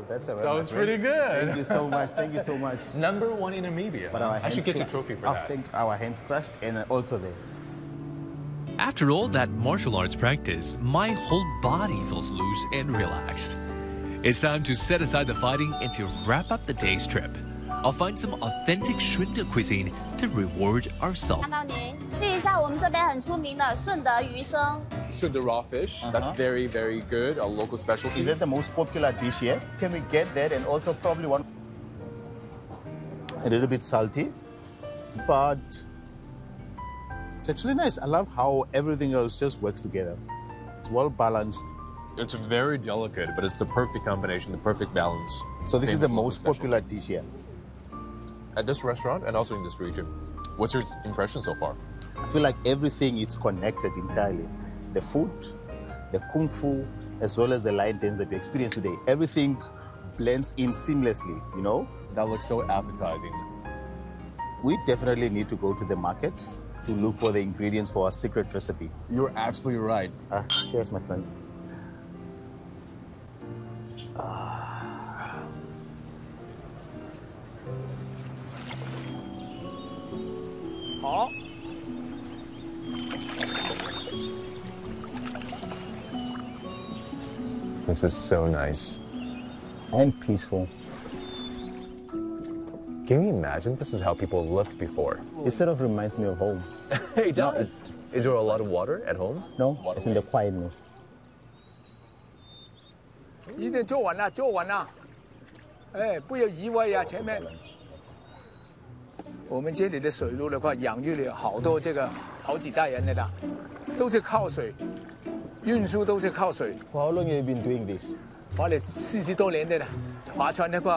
that's all right. That was pretty good. Thank you so much. Thank you so much. #1 in Namibia. But our I should hands get you a cla- trophy for I that. think our hands crushed and also there. After all that martial arts practice, my whole body feels loose and relaxed. It's time to set aside the fighting and to wrap up the day's trip. I'll find some authentic Shunde cuisine to reward our soul. 看到您试一下我们这边很出名的顺德鱼生。 Should the raw fish? That's very, very good. A local specialty. Is that the most popular dish here? Can we get that and also probably one a little bit salty, but it's actually nice. I love how everything else just works together. It's well balanced. It's very delicate, but it's the perfect combination, the perfect balance. So this is the Famous local most specialty. popular dish here. At this restaurant and also in this region. What's your impression so far? I feel like everything is connected entirely. The food, the kung fu, as well as the line dance that we experienced today. Everything blends in seamlessly, you know? That looks so appetizing. We definitely need to go to the market to look for the ingredients for our secret recipe. You're absolutely right. Cheers, my friend. This is so nice. And peaceful. Can you imagine this is how people lived before? It sort of reminds me of home. It does. Is there a lot of water at home? No, it's in the quietness. 一定做完了，做完了。哎，不要移位啊，前面。我们这里的水路的话，养育了好多好几代人的啦，都是靠水，运输都是靠水。 For how long have you been doing this? 花了40多年的啦，划船的话。